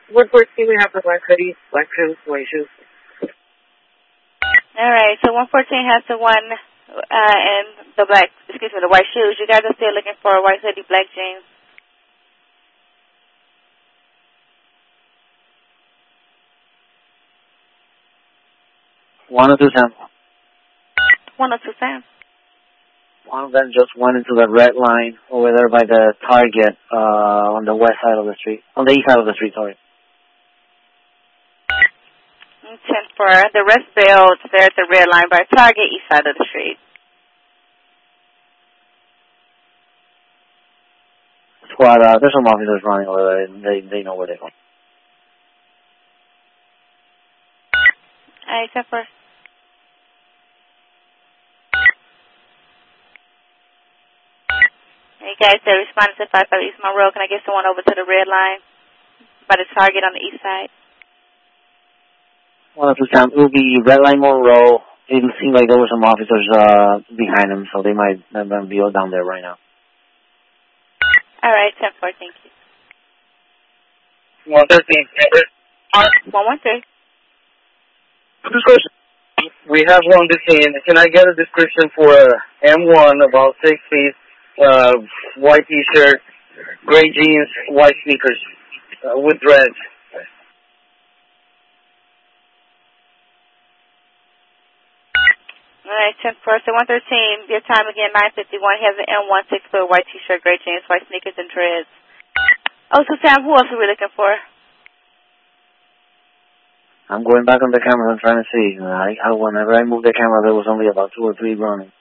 114, we have the black hoodies, black shoes, white shoes. All right, so 114 has the one and the the white shoes. You guys are still looking for a white hoodie, black jeans. One or two, Sam. 102 Sam. One of them just went into the red line over there by the Target on the west side of the street. On the east side of the street, sorry. 10-4. The rest bailed there at the red line by Target, east side of the street. Squad, there's some officers running over there. They know where they're going. All right, 10-4. Hey guys, they responded to 55 East Monroe. Can I get someone over to the red line by the Target on the east side? 102 Sam. It will be red line Monroe. It seemed like there were some officers behind them, so they might be all down there right now. All right, 10-4. Thank you. 113. 113. We have one detained. Can I get a description for M1, about 6 feet, white t-shirt, gray jeans, white sneakers, with dreads? All right, 10-4. So 113, your time again, 9:51. He has an M1, 6-foot, white t-shirt, gray jeans, white sneakers, and dreads. Oh, so Sam, who else are we looking for? I'm going back on the camera and trying to see. Whenever I moved the camera, there was only about 2 or 3 running.